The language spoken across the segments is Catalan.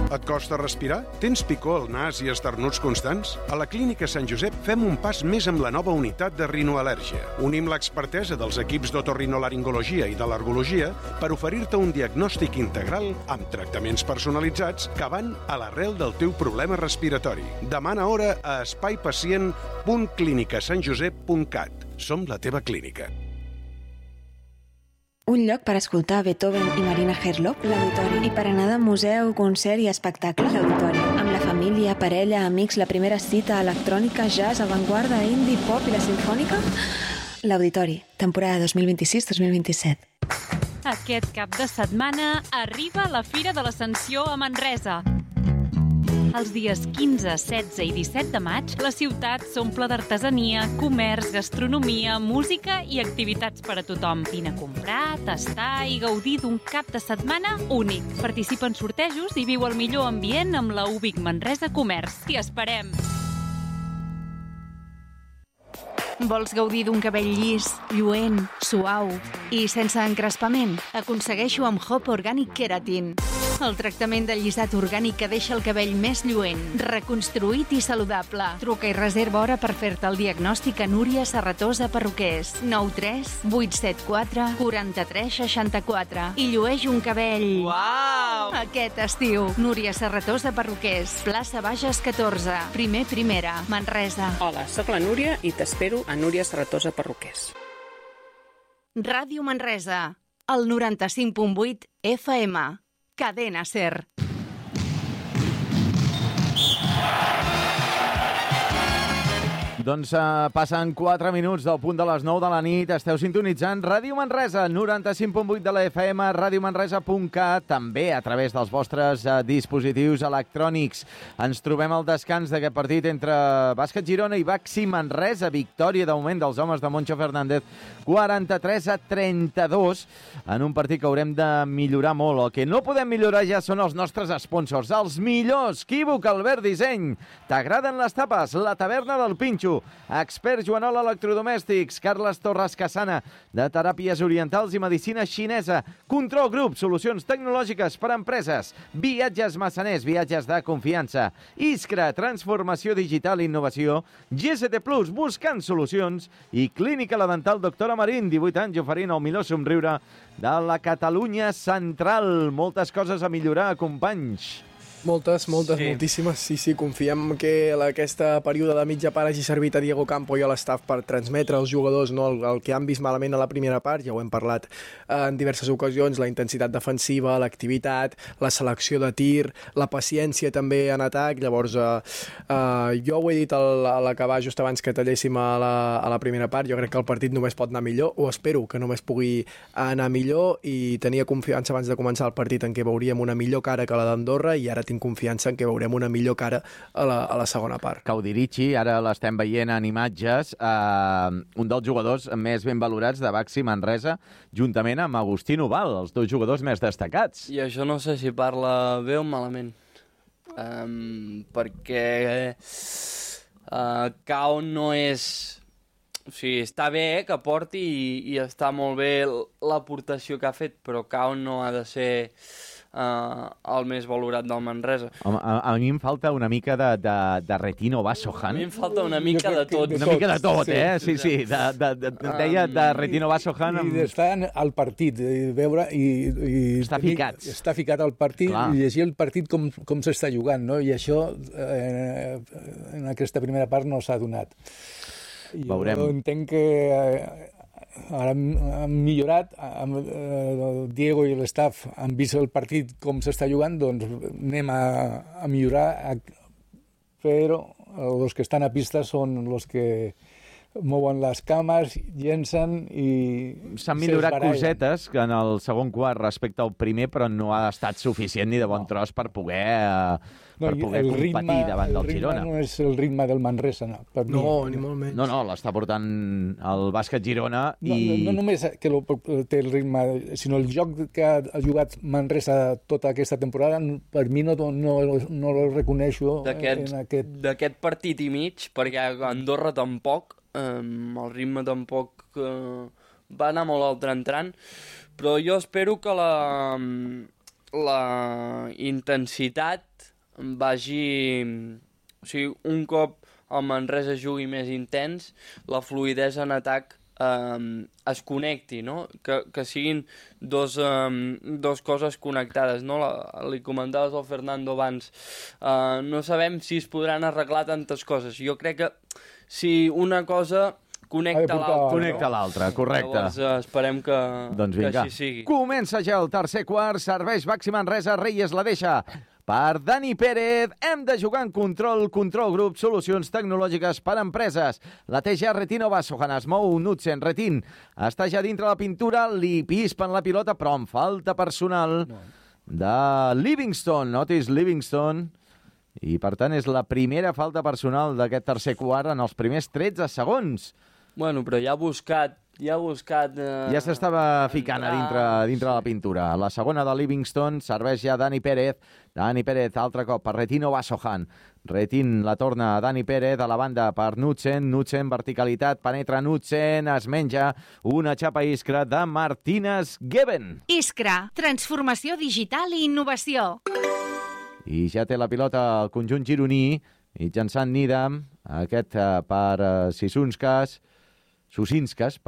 Et costa respirar? Tens picor al nas i esternuts constants? A la Clínica Sant Josep fem un pas més amb la nova unitat de rinoal·lèrgia. Unim l'expertesa dels equips d'otorrinolaringologia i d'alergologia per oferir-te un diagnòstic integral amb tractaments personalitzats que van a l'arrel del teu problema respiratori. Demana hora a espaiPacient.clinicasantjosep.cat. Som la teva clínica. Un lloc per escoltar Beethoven i Marina Herlop, l'Auditori. I per anar de museu, concert i espectacle, l'Auditori. Amb la família, parella, amics, la primera cita, electrònica, jazz, avantguarda, indie, pop i la sinfònica? L'Auditori, temporada 2026-2027. Aquest cap de setmana arriba la Fira de l'Ascensió a Manresa. Els dies 15, 16 i 17 de maig, la ciutat s'omple d'artesania, comerç, gastronomia, música i activitats per a tothom. Vine a comprar, tastar i gaudir d'un cap de setmana únic. Participa en sortejos i viu el millor ambient amb la UBIC Manresa Comerç. T'hi esperem! Vols gaudir d'un cabell llis, lluent, suau i sense encrespament? Aconsegueixo amb Hop Organic Keratin. El tractament de llisat orgànic que deixa el cabell més lluent, reconstruït i saludable. Truca i reserva hora per fer-te el diagnòstic a Núria Serratosa Perruquers. 93 874 43 64. I llueix un cabell... Uau! Aquest estiu. Núria Serratosa Perruquers. Plaça Bages 14. Primera. Manresa. Hola, sóc la Núria i t'espero a Núria Serratosa Perruquers. Ràdio Manresa. El 95.8 FM. Cadena SER. Doncs passen 4 minuts del punt de les 9 de la nit. Esteu sintonitzant Ràdio Manresa, 95.8 de la FM, radiomanresa.cat, també a través dels vostres dispositius electrònics. Ens trobem al descans d'aquest partit entre Bàsquet Girona i Baxi Manresa. Victòria de moment dels homes de Moncho Fernández, 43-32, en un partit que haurem de millorar molt. El que no podem millorar ja són els nostres sponsors, els millors. Equívoc, Albert Disseny. T'agraden les tapes? La taverna del Pinxo. Expert Joanol Electrodomèstics, Carles Torres Casana, de teràpies orientals i medicina xinesa. Control Group, solucions tecnològiques per a empreses. Viatges Massaners, viatges de confiança. Iskra, transformació digital i innovació. GST Plus, buscant solucions. I Clínica La Dental Doctora Marín, 18 anys, oferint el millor somriure de la Catalunya central. Moltes coses a millorar, companys. Moltes, moltíssimes. Sí, confiem que aquesta període de mitja part hagi servit a Diego Campo i a l'estaf per transmetre als jugadors el que han vist malament a la primera part. Ja ho hem parlat en diverses ocasions, la intensitat defensiva, l'activitat, la selecció de tir, la paciència també en atac. Llavors, jo ho he dit a l'acabar just abans que talléssim a la primera part, jo crec que el partit només pot anar millor, o espero que només pugui anar millor, i tenia confiança abans de començar el partit en què veuríem una millor cara que la d'Andorra, i ara tinc confiança en que veurem una millor cara a la segona part. Caudirici, ara l'estem veient en imatges, un dels jugadors més ben valorats de Baxi Manresa, juntament amb Agustí Noval, els dos jugadors més destacats. I això no sé si parla bé o malament, perquè Cao no és... O sigui, està bé que porti i està molt bé l'aportació que ha fet, però Cao no ha de ser... el més valorat del Manresa. A mi em falta una mica de Retino Vasohan. A mi em falta una mica de tot. Una mica de tot, sí. Deia de Retino Vasohan. I d'estar al partit, veure... Està ficat. Està ficat al partit, i llegir el partit com s'està jugant, no? I això en aquesta primera part no s'ha donat. Veurem. Jo entenc que... ara han millorat, Diego i l'estaf han vist el partit com s'està jugant, doncs anem a millorar, però els que estan a pista són els que mouen les cames, llencen i... S'han millorat cosetes en el segon quart respecte al primer, però no ha estat suficient ni de bon tros per poder competir davant del Girona. El ritme no és el ritme del Manresa, no. Ni molt menys. No, l'està portant el Bàsquet Girona i... No només que té el ritme, sinó el joc que ha jugat Manresa tota aquesta temporada, per mi no el reconeixo en aquest... D'aquest partit i mig, perquè Andorra tampoc, el ritme tampoc va anar molt al tran-tran, però jo espero que la intensitat vagi... O sigui, un cop el Manresa jugui més intens, la fluïdesa en atac es connecti, no? Que siguin dos coses connectades, no? Li comentaves al Fernando abans, no sabem si es podran arreglar tantes coses. Jo crec que si una cosa connecta l'altra. Connecta l'altra, correcte. Llavors esperem que així sigui. Comença ja el tercer quart, serveix Baxi Manresa, Reyes la deixa per Dani Pérez. Hem de jugar en control grup, solucions tecnològiques per a empreses. La té ja Retin Obasohan, es mou Knudsen. Retin està ja dintre la pintura, li pispen la pilota, però amb falta personal de Livingston, Otis Livingston. I, per tant, és la primera falta personal d'aquest tercer quart en els primers 13 segons. Bueno, però ja ha buscat... Ja s'estava ficant a dintre la pintura. La segona de Livingston serveix ja Dani Pérez. Dani Pérez, altre cop, per Retin Obasohan. Retin la torna a Dani Pérez, a la banda per Knudsen. Knudsen, verticalitat, penetra Knudsen, es menja una xapa Iskra de Martínez Geben. Iskra, transformació digital i innovació. I ja té la pilota el conjunt gironí, mitjançant Nidam, aquest per Susinskas,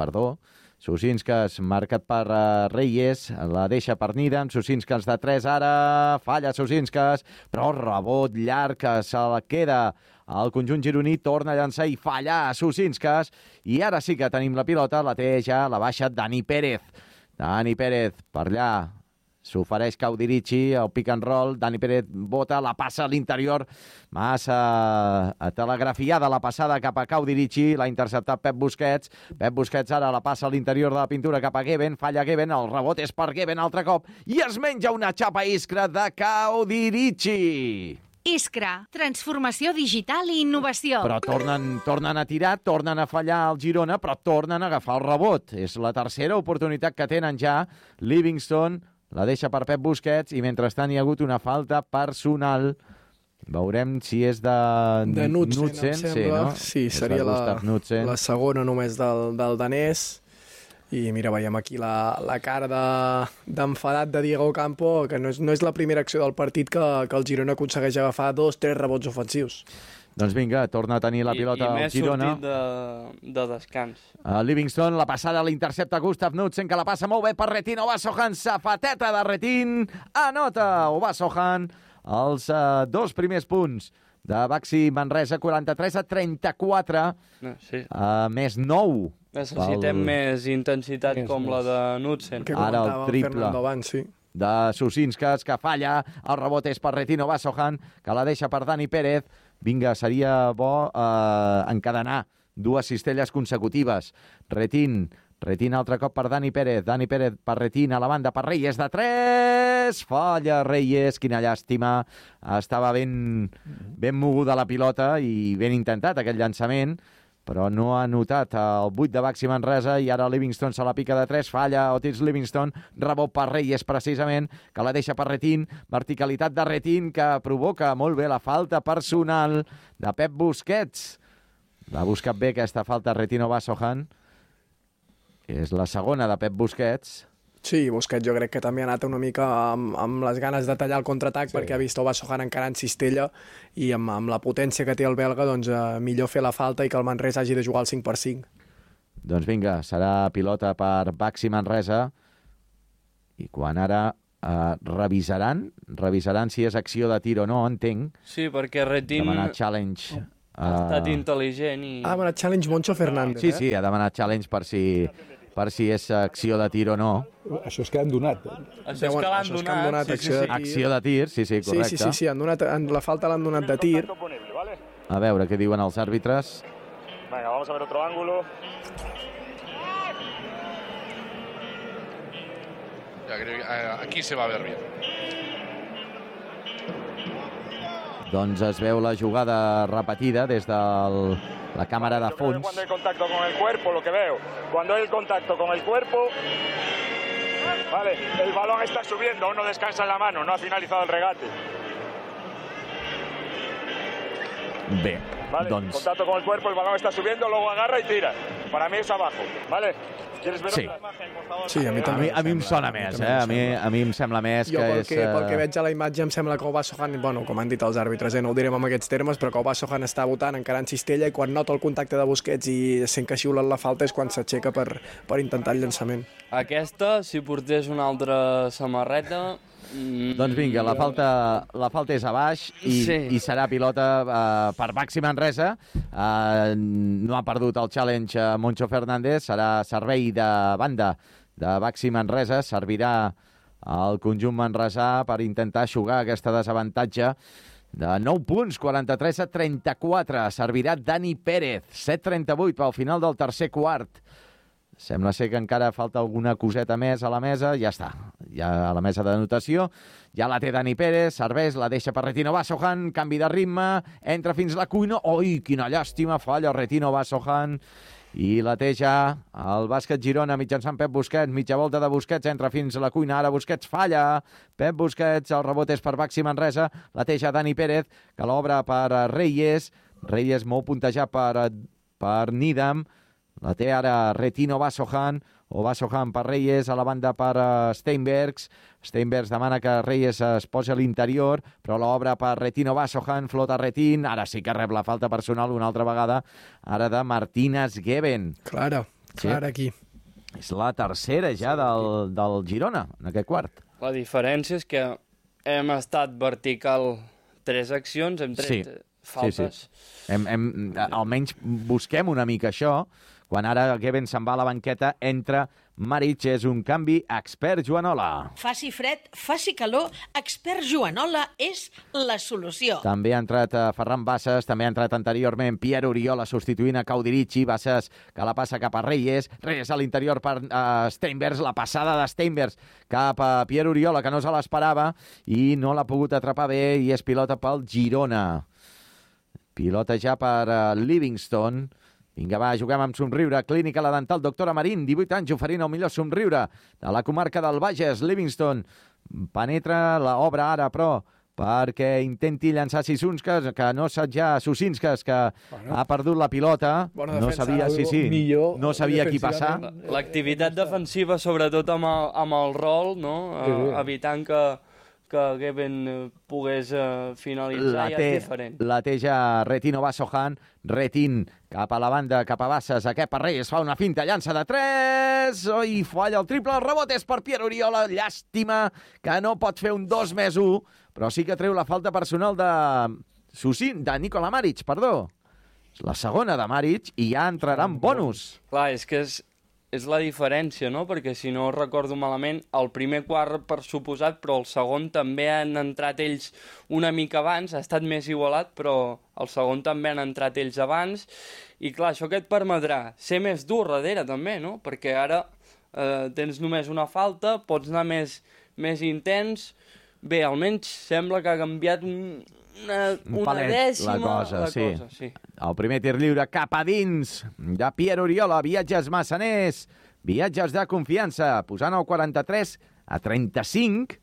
marcat per Reyes, la deixa per Nidam, Susinskas de 3 ara, falla Susinskas, però rebot llarg que se la queda el conjunt gironí, torna a llançar i falla Susinskas, i ara sí que tenim la pilota, la té ja, la baixa Dani Pérez. Dani Pérez per allà, s'ofereix Caudirici, el pick and roll, Dani Pérez bota, la passa a l'interior, massa telegrafiada la passada cap a Caudirici, l'ha interceptat Pep Busquets ara la passa a l'interior de la pintura cap a Geben, falla Geben, el rebot és per Geben altre cop, i es menja una xapa Iskra de Caudirici. Iskra, transformació digital i innovació. Però tornen a tirar, tornen a fallar el Girona, però tornen a agafar el rebot. És la tercera oportunitat que tenen ja. Livingston la deixa per Pep Busquets i mentrestant hi ha hagut una falta personal. Veurem si és de Knudsen, em sembla. Sí, seria la segona només del danès. I mira, veiem aquí la cara d'enfadat de Diego Campo, que no és la primera acció del partit que el Girona aconsegueix agafar 2-3 rebots ofensius. Doncs vinga, torna a tenir la pilota al Girona. I més sortit de descans. Livingston, la passada l'intercepta Gustav Knudsen, que la passa molt bé per Retin Obasohan, safateta de Retin, anota Obasohan, els dos primers punts de Baxi Manresa, 43-34, més 9. Necessitem més intensitat com la de Knudsen. Ara el triple de Susinskas, que falla, el rebot és per Retin Obasohan, que la deixa per Dani Pérez. Vinga, seria bo encadenar dues cistelles consecutives. Retin altre cop per Dani Pérez per Retin, a la banda per Reyes de 3, falla Reyes, quina llàstima, estava ben moguda la pilota i ben intentat aquest llançament, però no ha notat el 8 de Baxi Manresa i ara Livingston se la pica de 3, falla Otis Livingston, rebot per Reyes precisament, que la deixa per Retin, verticalitat de Retin que provoca molt bé la falta personal de Pep Busquets. L'ha buscat bé aquesta falta Retin Obasohan, és la segona de Pep Busquets. Sí, Busquets jo crec que també ha anat una mica amb les ganes de tallar el contraatac, perquè ha vist Obasohan encara en cistella i amb la potència que té el belga, doncs millor fer la falta i que el Manresa hagi de jugar al 5x5. Doncs vinga, serà pilota per Baxi Manresa i quan ara revisaran si és acció de tir o no, entenc. Sí, perquè Retin demanat challenge. Ha estat intel·ligent i... Ha demanat challenge Moncho Fernández. Sí, ha demanat challenge per si és acció de tir o no. Això és que han donat. Això és que l'han donat. Acció de tir, sí, correcte. Sí, la falta l'han donat de tir. A veure què diuen els àrbitres. Venga, vamos a ver otro ángulo. Ya creo que aquí se va a ver bien. Doncs es veu la jugada repetida des de la càmera de fons. Cuando hay contacto con el cuerpo, lo que veo. Cuando hay contacto con el cuerpo, vale, el balón está subiendo, aún no descansa en la mano, no ha finalizado el regate. Bé, vale, doncs... contacto con el cuerpo, el balón está subiendo, luego agarra y tira. Para mí es abajo, ¿vale? ¿Quieres ver Sí. otra imagen, por favor? Sí, a mi també. A mi em sona més, A mi em sembla més Jo, que pel que veig a la imatge, em sembla que Obas Sohan, bueno, com han dit els àrbitres, no ho direm amb aquests termes, però que Obas Sohan està votant encara en cistella i quan nota el contacte de Busquets i sent que xiulen la falta és quan s'aixeca per intentar el llançament. Aquesta, si portés una altra samarreta... Doncs vinga, la falta és a baix i serà pilota per Baxi Manresa. No ha perdut el challenge Moncho Fernández, serà servei de banda de Baxi Manresa, servirà al conjunt manresà per intentar eixugar aquesta desavantatge de 9 punts, 43-34. Servirà Dani Pérez, 7-38 pel final del tercer quart. Sembla ser que encara falta alguna coseta més a la mesa. Ja està, ja a la mesa d'anotació. Ja la té Dani Pérez, serveix, la deixa per Retino Vasohan, canvi de ritme, entra fins la cuina. Oi, quina llàstima, falla Retino Vasohan. I la té ja el bàsquet Girona mitjançant Pep Busquets. Mitja volta de Busquets, entra fins a la cuina. Ara Busquets falla. Pep Busquets, el rebot és per Baxi Manresa. La té ja Dani Pérez, que l'obre per Reyes. Reyes molt puntejat per Nidam. La té ara Retino Vasohan, o Vasohan per Reyes, a la banda per Steinbergs. Steinbergs demana que Reyes es posi a l'interior, però l'obra per Retino Vasohan, flota Retin, ara sí que rep la falta personal una altra vegada, ara de Martínez Geben. Clara aquí. És la tercera ja del Girona, en aquest quart. La diferència és que hem estat vertical 3 accions, hem tret faltes. Sí. Almenys busquem una mica això. Quan ara Geben se'n va a la banqueta, entra Maric, és un canvi, expert Joanola. Faci fred, faci calor, expert Joanola és la solució. També ha entrat Ferran Bassas, també ha entrat anteriorment Pierre Oriola substituint a Caudirici, Bassas que la passa cap a Reyes, Reyes a l'interior per Steinbergs, la passada de Steinbergs cap a Pierre Oriola, que no se l'esperava i no l'ha pogut atrapar bé i és pilota pel Girona. Pilota ja per Livingston. Vinga, va, juguem amb somriure. Clínica La Dental, doctora Marín, 18 anys, oferint el millor somriure de la comarca del Bages. Livingston penetra l'obra ara, però perquè intenti llançar Sisunskas, que no ja Susinskas, que ha perdut la pilota. No sabia, no sabia qui passar. L'activitat defensiva, sobretot amb el rol, no? Evitant que Geben pogués finalitzar, ja és diferent. La té ja Retino Vasohan, Retin cap a la banda, cap a Bassas, aquest per Reyes fa una finta, llança de 3, i falla el triple, el rebot és per Pierre Oriola, llàstima que no pot fer un 2+1, però sí que treu la falta personal de Nikola Maric, perdó. La segona de Maric i ja entrarà en bonus. Clar, és que és la diferència, no? Perquè si no recordo malament, el primer quart per suposat, però el segon també han entrat ells una mica abans, ha estat més igualat, però el segon també han entrat ells abans, i clar, això que et permetrà ser més dur darrere també, no? Perquè ara tens només una falta, pots anar més intens, bé, almenys sembla que ha canviat una dècima la cosa, sí. El primer tir lliure cap a dins de Pierre Oriola, viatges massaners, viatges de confiança, posant el 43-35.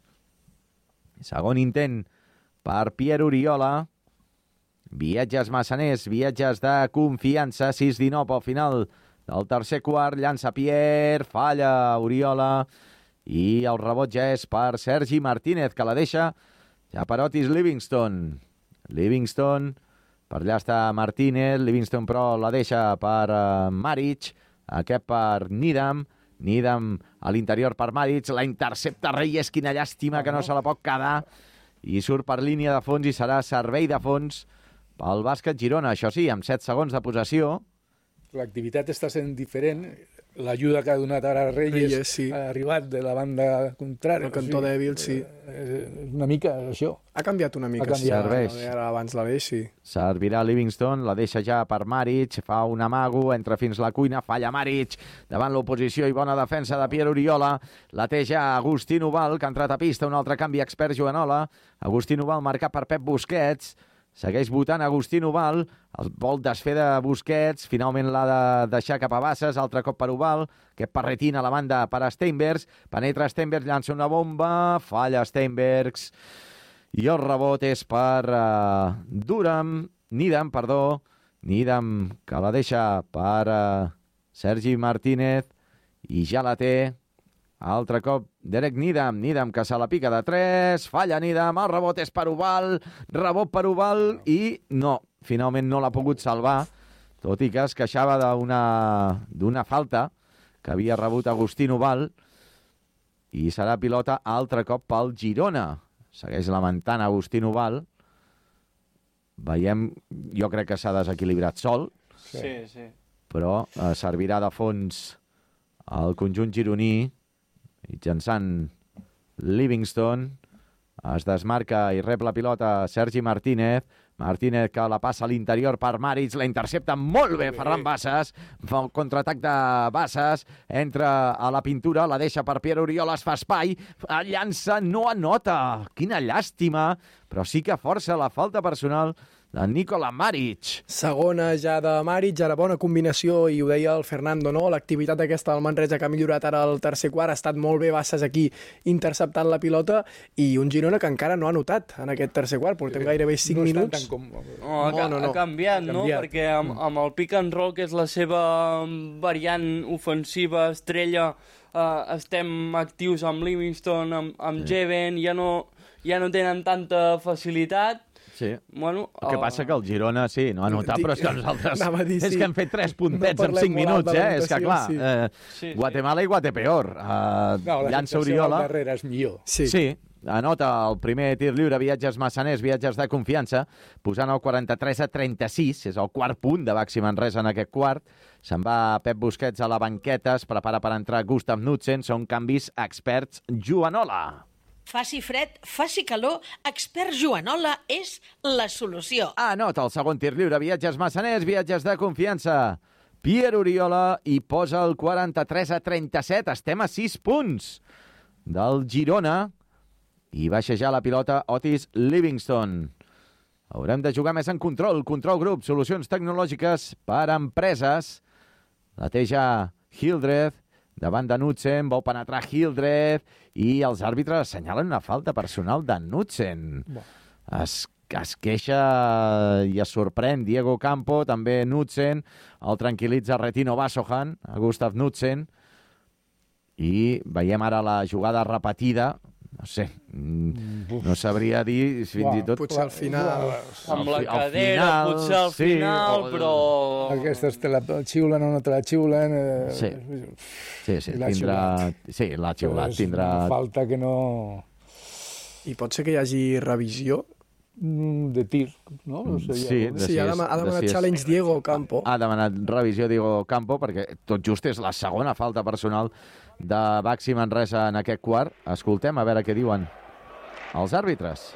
Segon intent per Pierre Oriola, viatges massaners, viatges de confiança, 6-19 al final del tercer quart, llança Pierre, falla Oriola, i el rebot ja és per Sergi Martínez, que la deixa ja per Otis Livingston. Livingston, per allà està Martínez, Livingston però la deixa per Maric, aquest per Nidam, Nidam a l'interior per Maric, la intercepta Reyes, quina llàstima que no se la pot quedar, i surt per línia de fons i serà servei de fons pel bàsquet Girona, això sí, amb 7 segons de possessió. L'activitat està sent diferent. L'ajuda que ha donat ara Reyes ha arribat de la banda contrària. El cantó dèbil, sí. Una mica, això. Ha canviat una mica. Serveix. Ara abans la deix, sí. Servirà Livingston, la deixa ja per Maric, fa un amago, entra fins la cuina, falla Maric, davant l'oposició i bona defensa de Pierre Oriola. La té ja Agustí Noval, que ha entrat a pista, un altre canvi, expert Joanola. Agustí Noval marcat per Pep Busquets. Segueix votant Agustí Noval, el vol desfer de Busquets, finalment l'ha de deixar cap a Bassas, altre cop per Oval, que per Retin a la banda per a Steinbergs, penetra Steinbergs, llança una bomba, falla Steinbergs, i el rebot és per Nidam, que la deixa per Sergi Martínez, I ja la té. Altre cop, Derek Needham que se la pica de 3, falla Needham, el rebot és per Oval, rebot per Oval i no, finalment no l'ha pogut salvar, tot i que es queixava d'una falta que havia rebut Agustín Oval i serà pilota altre cop pel Girona. Segueix lamentant Agustín Oval. Veiem, jo crec que s'ha desequilibrat sol, Sí. però servirà de fons al conjunt gironí mitjançant Livingston. Es desmarca i rep la pilota Sergi Martínez. Martínez que la passa a l'interior per Maric, la intercepta molt bé Ferran Bassas, fa un contraatac de Bassas, entra a la pintura, la deixa per Pierre Oriola, es fa espai, llança, no anota. Quina llàstima, però sí que força la falta personal de Nikola Maric. Segona ja de Maric, ara bona combinació, i ho deia el Fernando, no? L'activitat aquesta del Manresa que ha millorat ara al tercer quart, ha estat molt bé Bassas aquí interceptant la pilota, i un Girona que encara no ha notat en aquest tercer quart, portem gairebé 5 minuts. Ha canviat, no? Perquè amb el pick and roll, que és la seva variant ofensiva estrella, estem actius amb Livingston, amb Jeven, ja no tenen tanta facilitat. Sí. Bueno, el que passa que el Girona, sí, no ha notat, però és que nosaltres... És que hem fet 3 puntets en 5 minuts, És que, clar, Guatemala i Guatepeor. Llança Oriola... El darrere és millor. Sí, anota el primer tir lliure, Viatges Massaners, Viatges de confiança, posant el 43-36, és el quart punt de Baxi Manresa en aquest quart. Se'n va Pep Busquets a la banqueta, es prepara per entrar Gustav Knudsen, són canvis experts Joanola. Faci fred, faci calor, expert Joanola és la solució. Anota el segon tir lliure, Viatges Massaners, Viatges de confiança. Pierre Oriola i posa el 43-37. Estem a 6 punts del Girona. I baixa ja la pilota Otis Livingston. Haurem de jugar més en control grup, solucions tecnològiques per a empreses. La té ja Hildreth, davant de Knudsen, vol penetrar Hildreth, i els àrbitres assenyalen una falta personal de Knudsen. Es queixa i es sorprèn Diego Campo, també Knudsen, el tranquil·litza Retino Vassojan, a Gustav Knudsen, i veiem ara la jugada repetida. No sé, no sabria dir fins i tot... Potser al final... Amb la cadera, potser al final, però... Aquestes te la xiulen o no te la xiulen... Sí, tindrà... Sí, l'ha xiulat, tindrà... Una falta que no... I pot ser que hi hagi revisió? De tir, no? Sí, ha demanat challenge Diego Campo. Ha demanat revisió Diego Campo, perquè tot just és la segona falta personal de Baxi Manresa en aquest quart. Escoltem a veure què diuen els àrbitres.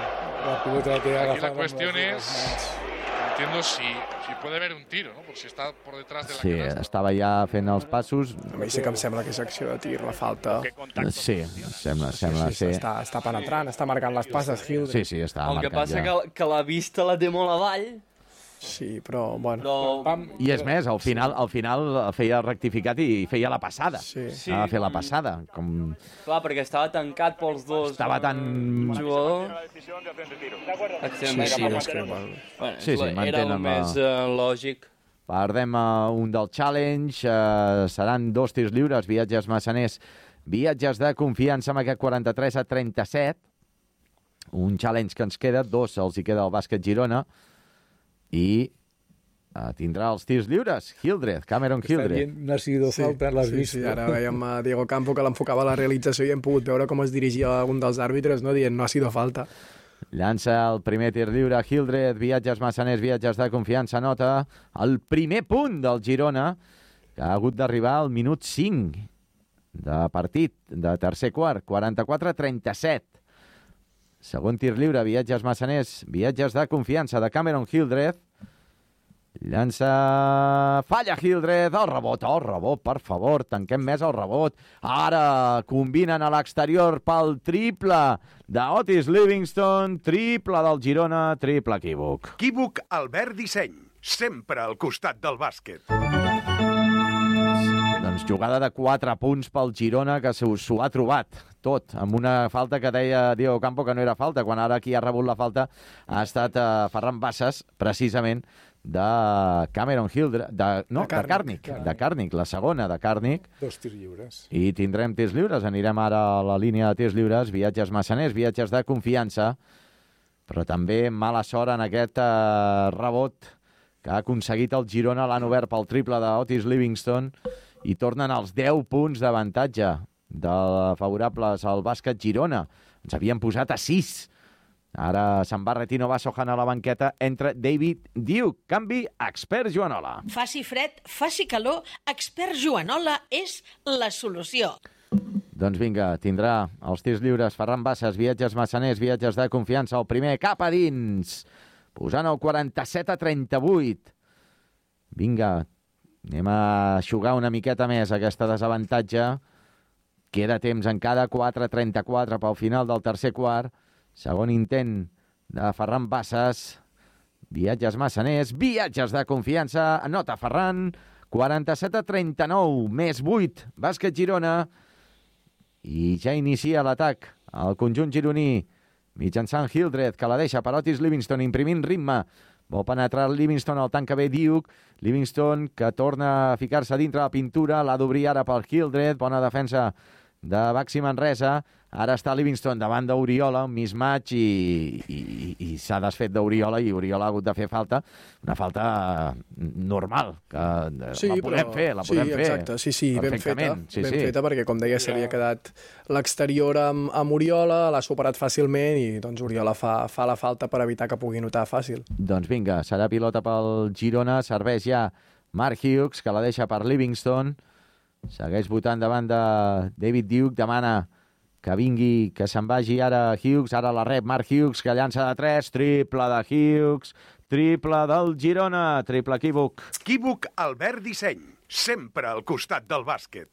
Aquí la cuestión es, entiendo si puede haber un tiro, ¿no? Por si está por detrás de la canasta. Sí, estava ja fent els passos. A mi sí que em sembla que és acció de tir, la falta. Sí, sembla ser. Està penetrant, està marcant les passes, Hildreth. Sí, està marcant. El que passa que la vista la té molt avall. Sí, però, bueno... I és més, al final feia rectificat i feia la passada. Sí. Ha de fer la passada. Clar, perquè estava tancat pels dos... Estava tan... jugador. Sí, era el més lògic. Perdem un del challenge, seran 2 tirs lliures, Viatges Massaners, Viatges de confiança amb aquest 43-37. Un challenge que ens queda, 2 els hi queda el bàsquet Girona, i tindrà els tirs lliures. Hildreth, Cameron Hildreth. No ha sido falta, l'has vist. Sí, ara veiem a Diego Campo que l'enfocava a la realització i hem pogut veure com es dirigia un dels àrbitres, no? Dient no ha sido falta. Llança el primer tir lliure Hildreth, Viatges Massaners, Viatges de confiança, nota el primer punt del Girona, que ha hagut d'arribar al minut 5 de partit, de tercer quart, 44-37. Segon tir lliure, Viatges Massaners, Viatges de confiança de Cameron Hildreth. Llança... Falla Hildreth, el rebot, per favor, tanquem més el rebot. Ara combinen a l'exterior pel triple d'Otis Livingston, triple del Girona, triple equívoc. Equívoc Albert Disseny, sempre al costat del bàsquet. Doncs jugada de 4 punts pel Girona, que s'ho ha trobat tot, amb una falta que deia Diego Campo que no era falta, quan ara qui ha rebut la falta ha estat Ferran Bassas, precisament de Cameron Hildreth, de Carnick, la segona de Carnick. 2 tirs lliures. I tindrem tirs lliures, anirem ara a la línia de tirs lliures, viatges massaners, viatges de confiança, però també mala sort en aquest rebot que ha aconseguit el Girona, l'han obert pel triple d'Otis Livingston i tornen als 10 punts d'avantatge de favorables al bàsquet Girona. Ens havien posat a 6. Ara se'n va Retino Vassojan a la banqueta, entra David Duke. Canvi, expert Joanola. Faci fred, faci calor, expert Joanola és la solució. Doncs vinga, tindrà els tirs lliures Ferran Bassas, viatges massaners, viatges de confiança. El primer cap a dins, posant el 47-38. Vinga, anem a eixugar una miqueta més aquesta desavantatge. Queda temps encara, 4-34 pel final del tercer quart. Segon intent de Ferran Bassas. Viatges massaners, viatges de confiança. Anota Ferran, 47-39, més 8. Bàsquet Girona. I ja inicia l'atac al conjunt gironí mitjançant Hildreth, que la deixa per Otis Livingston, imprimint ritme. Vol penetrar Livingston al tanc que ve Duke. Livingston que torna a ficar-se dintre la pintura. L'ha d'obrir ara per Hildreth. Bona defensa de Baxi Manresa. Ara està Livingston davant d'Oriola, un mismatch, i s'ha desfet d'Oriola, i Oriola ha hagut de fer falta, una falta normal, que la podem fer, exacte, ben feta, perquè, com deia, s'havia quedat l'exterior amb Oriola, l'ha superat fàcilment, i doncs Oriola fa la falta per evitar que pugui notar fàcil. Doncs vinga, serà pilota pel Girona, serveix ja Mark Hughes, que la deixa per Livingston, segueix votant davant de David Duke, demana que vingui, que se'n vagi ara Hughes, ara la rep Mark Hughes, que llança de 3, triple de Hughes, triple del Girona, triple equívoc. Equívoc Albert Disseny, sempre al costat del bàsquet.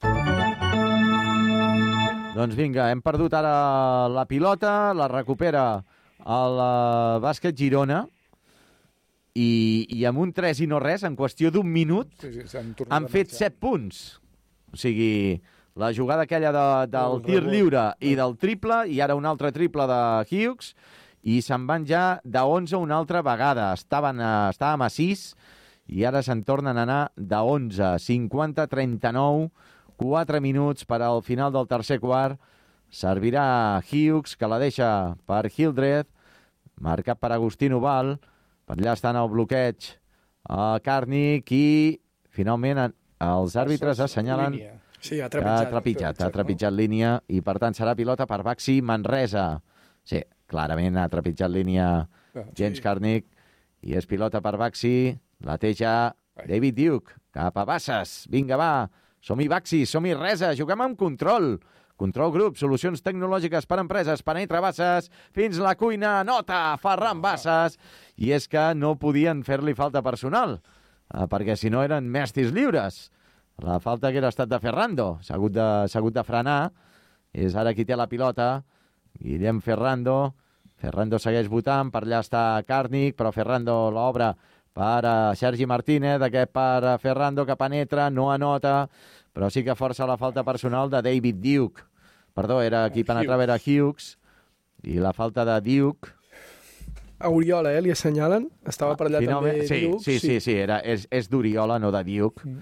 Doncs vinga, hem perdut ara la pilota, la recupera el bàsquet Girona, i amb un 3 i no res, en qüestió d'un minut, han fet 7 punts. O sigui, la jugada aquella del tir lliure i del triple, i ara un altre triple de Hughes, i se'n van ja de 11 una altra vegada. Estàvem a 6, i ara se'n tornen a anar de 11. 50-39, 4 minuts per al final del tercer quart. Servirà Hughes, que la deixa per Hildreth, marcat per Agustín Oval. Per allà està en el bloqueig a Carnick, i finalment els àrbitres assenyalen Sí, ha trepitjat línia, i per tant serà pilota per Baxi Manresa. Sí, clarament ha trepitjat línia James Carnick, i és pilota per Baxi, la té ja David Duke, cap a Bassas. Vinga, va, som-hi Baxi, som-hi Resa, juguem amb control. Control Group, solucions tecnològiques per empreses, penetra Bassas, fins la cuina, nota Ferran Bassas. I és que no podien fer-li falta personal, perquè si no eren més tirs lliures. La falta que era estat de Ferrando, s'ha hagut de frenar, és ara qui té la pilota, Guillem Ferrando segueix votant, per allà està Carnick, però Ferrando l'obre per Sergi Martínez, aquest per Ferrando, que penetra, no anota, però sí que força la falta personal de David Duke. Perdó, qui penetrava era Hughes, i la falta de Duke. A Oriola, li assenyalen? Estava per allà també Duke? Sí, és d'Oriola, no de Duke.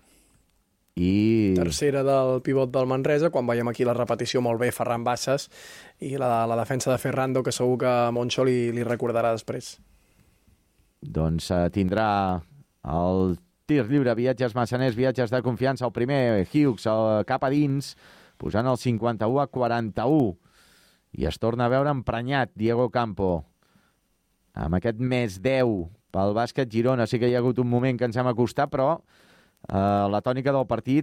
Tercera del pivot del Manresa, quan veiem aquí la repetició molt bé, Ferran Bassas, i la defensa de Ferrando, que segur que Moncho li recordarà després. Doncs tindrà el tir lliure, viatges massaners, viatges de confiança. El primer, Hughes, cap a dins, posant el 51-41. I es torna a veure emprenyat Diego Campo. Amb aquest més 10 pel bàsquet Girona. Sí que hi ha hagut un moment que ens hem acostat, però la tònica del partit